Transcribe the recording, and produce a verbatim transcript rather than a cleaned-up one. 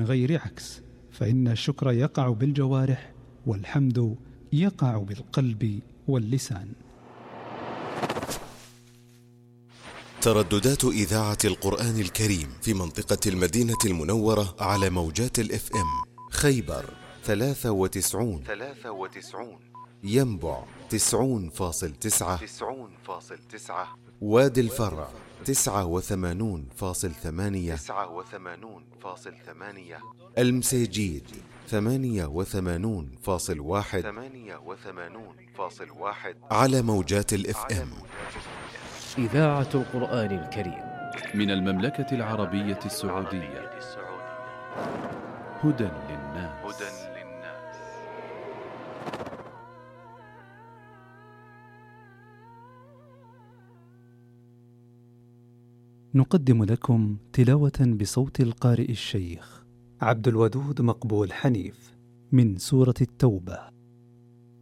غير عكس، فإن الشكر يقع بالجوارح والحمد يقع بالقلب واللسان. ترددات إذاعة القرآن الكريم في منطقة المدينة المنورة على موجات الاف ام: خيبر ثلاثة وتسعون ثلاثة وتسعون، ينبع تسعون فاصل تسعة تسعون فاصل تسعة، وادي الفرع تسعة وثمانون فاصل ثمانية تسعة وثمانون فاصل ثمانية، المسيجيد ثمانية وثمانون فاصل واحد ثمانية وثمانون فاصل واحد على موجات الاف ام. إذاعة القرآن الكريم من المملكة العربية السعودية، هدى للناس. نقدم لكم تلاوة بصوت القارئ الشيخ عبد الودود مقبول حنيف من سورة التوبة.